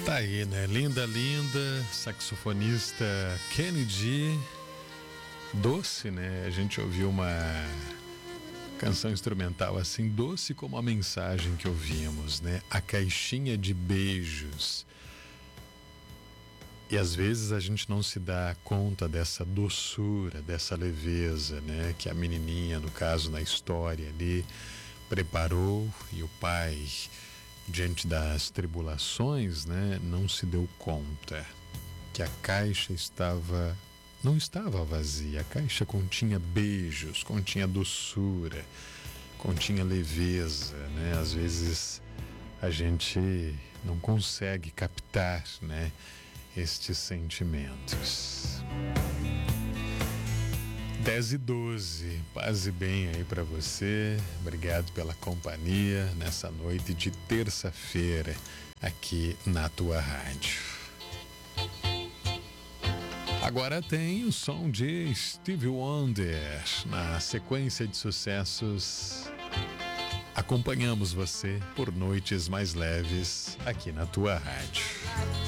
Tá aí, né? Linda, linda, saxofonista Kennedy. Doce, né? A gente ouviu uma canção instrumental assim, doce como a mensagem que ouvimos, né? A caixinha de beijos. E às vezes a gente não se dá conta dessa doçura, dessa leveza, né? Que a menininha, no caso, na história ali, preparou e o pai, diante das tribulações, né? Não se deu conta que a caixa não estava vazia. A caixa continha beijos, continha doçura, continha leveza, né? Às vezes a gente não consegue captar, né? Estes sentimentos. 10h12, paz e bem aí pra você. Obrigado pela companhia nessa noite de terça-feira aqui na tua rádio. Agora tem o som de Stevie Wonder. Na sequência de sucessos, acompanhamos você por noites mais leves aqui na tua rádio.